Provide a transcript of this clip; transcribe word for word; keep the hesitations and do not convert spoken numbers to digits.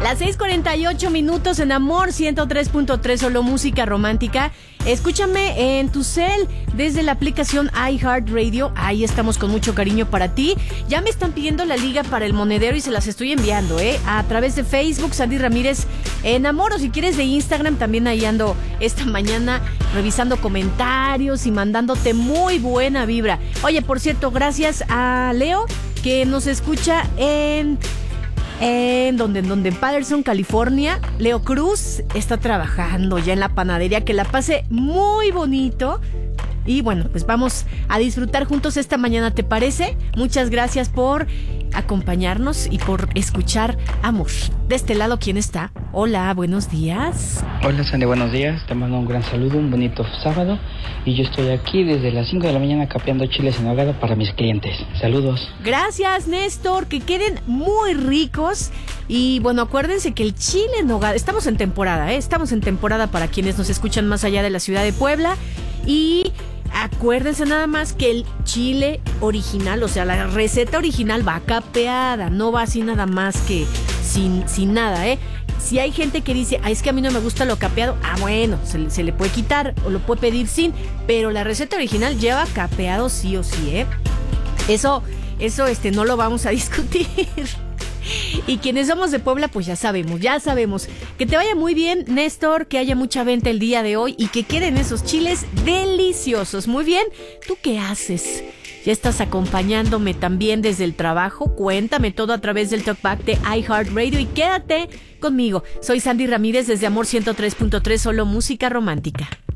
Las seis cuarenta y ocho minutos en Amor ciento tres punto tres, solo música romántica. Escúchame en tu cel desde la aplicación iHeartRadio. Ahí estamos con mucho cariño para ti. Ya me están pidiendo la liga para el monedero y se las estoy enviando, ¿eh? A través de Facebook, Sandy Ramírez en Amor, o si quieres de Instagram, también ahí ando esta mañana revisando comentarios y mandándote muy buena vibra. Oye, por cierto, gracias a Leo, que nos escucha en... En donde, en donde en Patterson, California. Leo Cruz está trabajando ya en la panadería. Que la pase muy bonito. Y bueno, pues vamos a disfrutar juntos esta mañana, ¿te parece? Muchas gracias por acompañarnos y por escuchar Amor. De este lado, ¿quién está? Hola, buenos días. Hola, Sandy, buenos días. Te mando un gran saludo, un bonito sábado. Y yo estoy aquí desde las cinco de la mañana capeando chiles en nogada para mis clientes. Saludos. Gracias, Néstor. Que queden muy ricos. Y bueno, acuérdense que el chile en nogada... Estamos en temporada, ¿eh? Estamos en temporada para quienes nos escuchan más allá de la ciudad de Puebla. Y... acuérdense nada más que el chile original, o sea, la receta original va capeada, no va así nada más que sin, sin nada, ¿eh? Si hay gente que dice, ah, es que a mí no me gusta lo capeado, ah, bueno, se, se le puede quitar o lo puede pedir sin, pero la receta original lleva capeado sí o sí, ¿eh? Eso, eso, este, no lo vamos a discutir. Y quienes somos de Puebla, pues ya sabemos, ya sabemos. Que te vaya muy bien, Néstor, que haya mucha venta el día de hoy y que queden esos chiles deliciosos. Muy bien, ¿tú qué haces? ¿Ya estás acompañándome también desde el trabajo? Cuéntame todo a través del talkback de iHeartRadio y quédate conmigo. Soy Sandy Ramírez desde Amor ciento tres punto tres, solo música romántica.